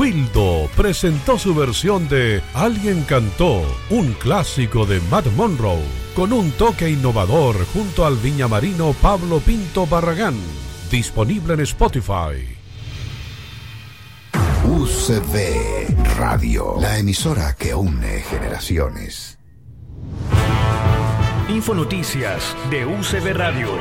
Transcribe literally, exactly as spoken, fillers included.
Wildo presentó su versión de Alguien cantó, un clásico de Matt Monroe, con un toque innovador junto al viñamarino Pablo Pinto Barragán. Disponible en Spotify. U C B Radio, la emisora que une generaciones. Infonoticias de U C B Radio.